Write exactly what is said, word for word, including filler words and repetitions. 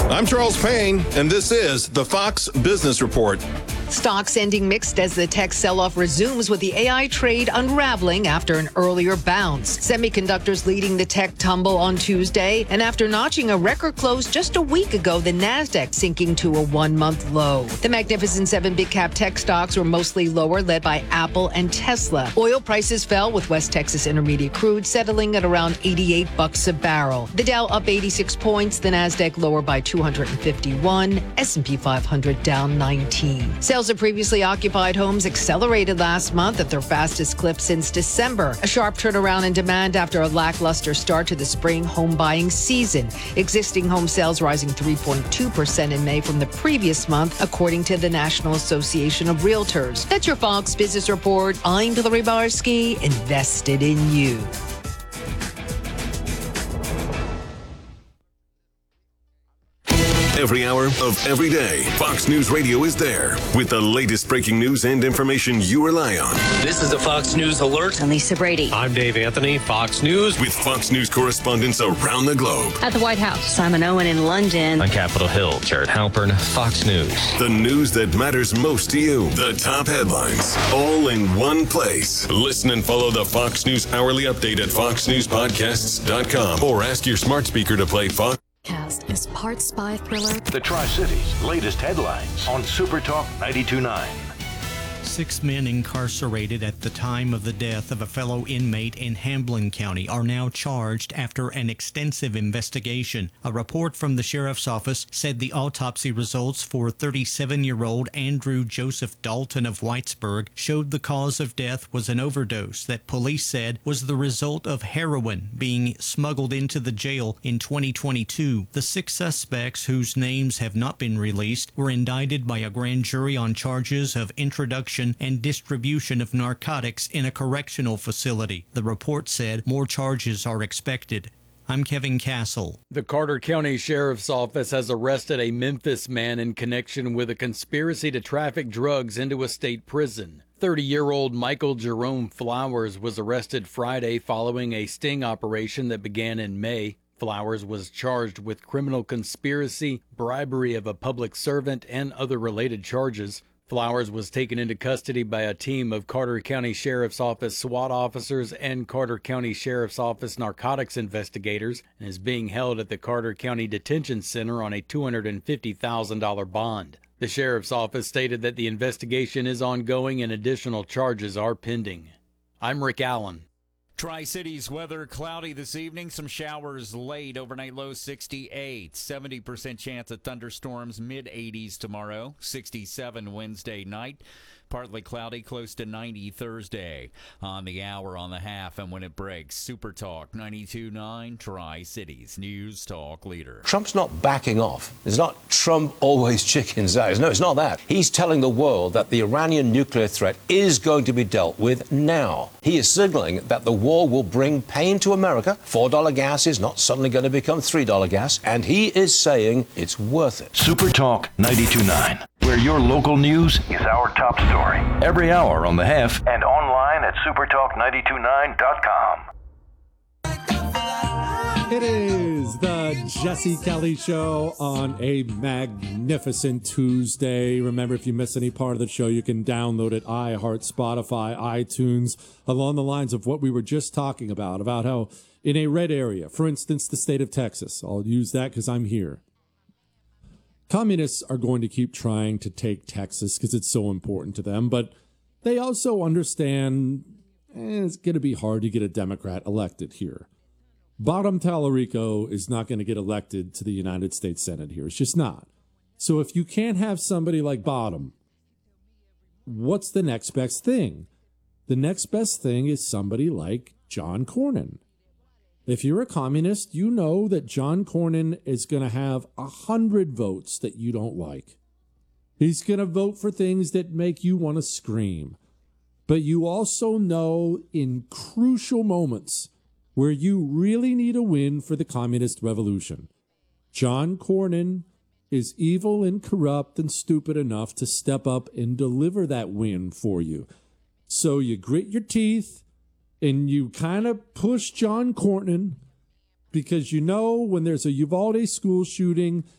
I'm Charles Payne, and this is the Fox Business Report. Stocks ending mixed as the tech sell-off resumes with the A I trade unraveling after an earlier bounce. Semiconductors leading the tech tumble on Tuesday, and after notching a record close just a week ago, the Nasdaq sinking to a one-month low. The Magnificent Seven big-cap tech stocks were mostly lower, led by Apple and Tesla. Oil prices fell, with West Texas Intermediate crude settling at around eighty-eight bucks a barrel. The Dow up eighty-six points, the Nasdaq lower by two hundred fifty-one, S and P five hundred down nineteen. Sales of previously occupied homes accelerated last month at their fastest clip since December. A sharp turnaround in demand after a lackluster start to the spring home buying season. Existing home sales rising three point two percent in May from the previous month, according to the National Association of Realtors. That's your Fox Business Report. I'm Hillary Barsky, invested in you. Every hour of every day, Fox News Radio is there with the latest breaking news and information you rely on. This is a Fox News Alert. I'm Lisa Brady. I'm Dave Anthony, Fox News. With Fox News correspondents around the globe. At the White House, Simon Owen in London. On Capitol Hill, Jared Halpern, Fox News. The news that matters most to you. The top headlines, all in one place. Listen and follow the Fox News Hourly Update at fox news podcasts dot com or ask your smart speaker to play Fox. Cast is part spy thriller. The Tri-Cities latest headlines on Super Talk ninety-two point nine. Six men incarcerated at the time of the death of a fellow inmate in Hamblin County are now charged after an extensive investigation. A report from the sheriff's office said the autopsy results for thirty-seven-year-old Andrew Joseph Dalton of Whitesburg showed the cause of death was an overdose that police said was the result of heroin being smuggled into the jail in twenty twenty-two. The six suspects, whose names have not been released, were indicted by a grand jury on charges of introduction and distribution of narcotics in a correctional facility. The report said more charges are expected. I'm Kevin Castle. The Carter County Sheriff's Office has arrested a Memphis man in connection with a conspiracy to traffic drugs into a state prison. thirty-year-old Michael Jerome Flowers was arrested Friday following a sting operation that began in May. Flowers was charged with criminal conspiracy, bribery of a public servant, and other related charges. Flowers was taken into custody by a team of Carter County Sheriff's Office SWAT officers and Carter County Sheriff's Office narcotics investigators and is being held at the Carter County Detention Center on a two hundred fifty thousand dollars bond. The Sheriff's Office stated that the investigation is ongoing and additional charges are pending. I'm Rick Allen. Tri-Cities weather cloudy this evening. Some showers late. Overnight low sixty-eight. seventy percent chance of thunderstorms. mid eighties tomorrow. sixty-seven Wednesday night. Partly cloudy, close to ninety Thursday. On the hour, on the half, and when it breaks. Super Talk ninety-two point nine, Tri-Cities News Talk leader. Trump's not backing off. It's not Trump always chickens out. No, it's not that. He's telling the world that the Iranian nuclear threat is going to be dealt with now. He is signaling that the war will bring pain to America. four dollar gas is not suddenly going to become three dollar gas. And he is saying it's worth it. Super Talk ninety-two point nine, where your local news is our top story. Every hour on the half and online at super talk nine two nine dot com. It is the Jesse Kelly Show on a magnificent Tuesday. Remember, if you miss any part of the show, you can download it, iHeart, Spotify, iTunes, along the lines of what we were just talking about, about how in a red area, for instance, the state of Texas, I'll use that because I'm here. Communists are going to keep trying to take Texas because it's so important to them, but they also understand eh, it's going to be hard to get a Democrat elected here. Bottom Tallarico is not going to get elected to the United States Senate here. It's just not. So if you can't have somebody like Bottom, what's the next best thing? The next best thing is somebody like John Cornyn. If you're a communist, you know that John Cornyn is going to have a hundred votes that you don't like. He's going to vote for things that make you want to scream. But you also know in crucial moments where you really need a win for the communist revolution, John Cornyn is evil and corrupt and stupid enough to step up and deliver that win for you. So you grit your teeth and you kind of push John Cornyn because you know when there's a Uvalde school shooting